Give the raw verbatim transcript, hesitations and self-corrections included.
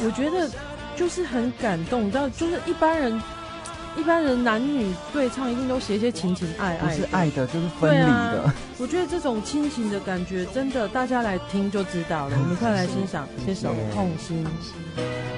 我觉得就是很感动，到就是一般人。一般人男女对唱一定都写一些情情爱爱的， 不是爱的就是分离的、 啊、我觉得这种亲情的感觉真的大家来听就知道了。我们快来欣赏这首《痛心》。